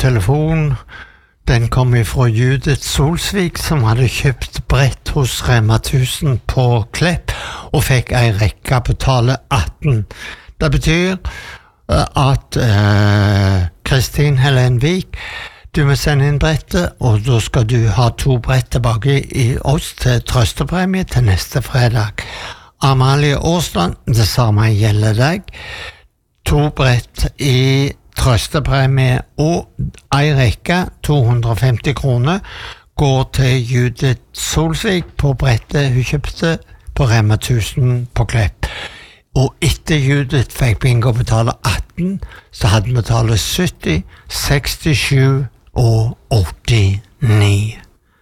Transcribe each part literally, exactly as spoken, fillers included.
telefon. Den kom ifra Judith Solsvik, som hadde kjøpt brett hos Rema tusen på Klepp, og fikk ei rekke betale atten. Det betyr uh, at uh, Kristin Helenvik, du må sende inn brettet, og da skal du ha to brett tilbake i oss til trøstepremie til neste fredag. Amalie Årsland, det samme gjelder deg. To brett i trøstepremie og ei rekke, to hundre og femti kroner, går til Judith Solsvik på brettet hun kjøpte på Rema tusen på Klepp. Og etter Judith fikk bingo betale atten, så hadde vi betalt sytti, sekstisju og åttini.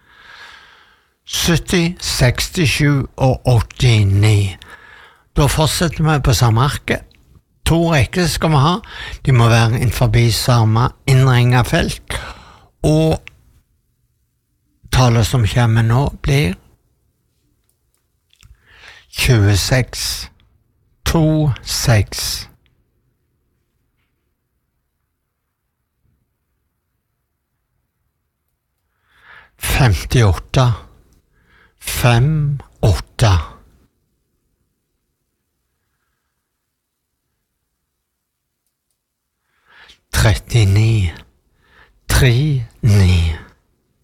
sytti, sekstisju og åttini. Da fortsetter vi på samme arke. To rekker skal vi ha. De må være innenfor samme innringet felt. Og tallet som kommer nå blir tjueseks, to, seks. femtiåtte, fem, åtte. trettini, tre,